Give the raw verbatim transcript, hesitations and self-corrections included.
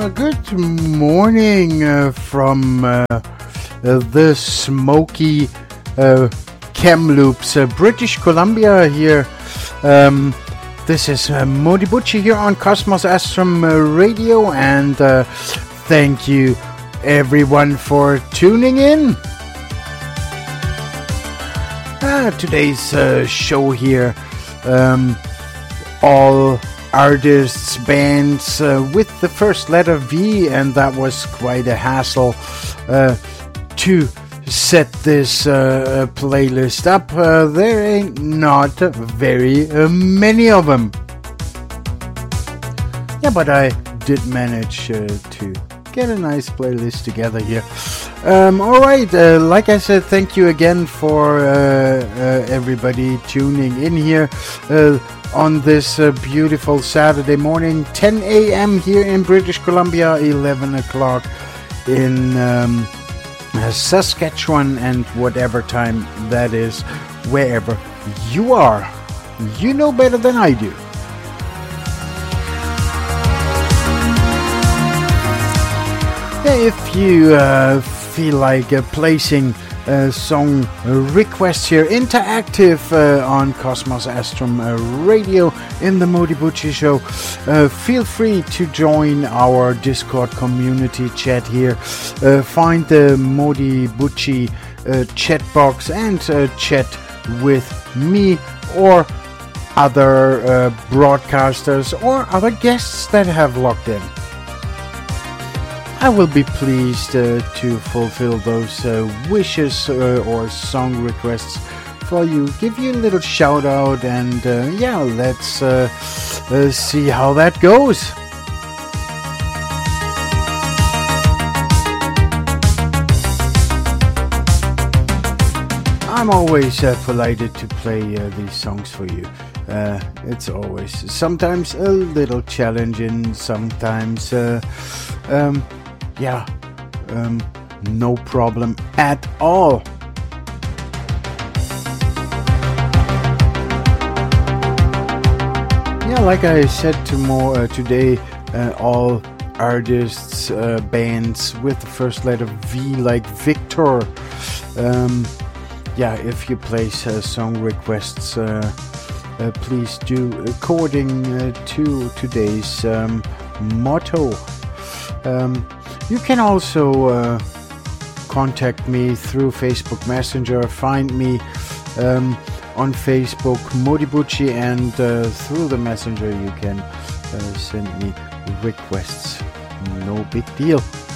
Uh, good morning uh, from uh, uh, the smoky uh, Kamloops, uh, British Columbia here. Um, this is uh, Modi Butchie here on Cosmos Astrum uh, Radio, and uh, thank you everyone for tuning in. Uh, today's uh, show here, um, all artists, bands uh, with the first letter V, and that was quite a hassle uh, to set this uh, playlist up. Uh, there ain't not very uh, many of them. Yeah, but I did manage uh, to get a nice playlist together here. Um, Alright, uh, like I said, thank you again for uh, uh, everybody tuning in here uh, on this uh, beautiful Saturday morning, ten a.m. here in British Columbia, eleven o'clock in um, uh, Saskatchewan, and whatever time that is, wherever you are. You know better than I do. If you uh, feel like uh, placing uh, song requests here, interactive uh, on Cosmos Astrum uh, Radio in the Modi Butchie Show, uh, feel free to join our Discord community chat here. Uh, find the Modi Butchie uh, chat box and uh, chat with me or other uh, broadcasters or other guests that have logged in. I will be pleased uh, to fulfill those uh, wishes uh, or song requests for you. Give you a little shout out, and uh, yeah, let's uh, uh, see how that goes. I'm always uh, delighted to play uh, these songs for you. Uh, it's always sometimes a little challenging, sometimes uh, um, yeah, um, no problem at all. Yeah, like I said to more, uh, today, uh, all artists, uh, bands with the first letter V, like Victor. Um, yeah, if you place uh, song requests, uh, uh, please do according uh, to today's um, motto. Um, You can also uh, contact me through Facebook Messenger. Find me um, on Facebook, Modi Butchie, and uh, through the Messenger you can uh, send me requests. No big deal.